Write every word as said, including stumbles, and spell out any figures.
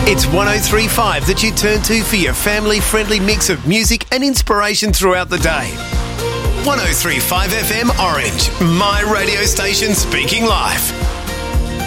It's one oh three point five that you turn to for your family-friendly mix of music and inspiration throughout the day. one oh three point five F M Orange, my radio station speaking life.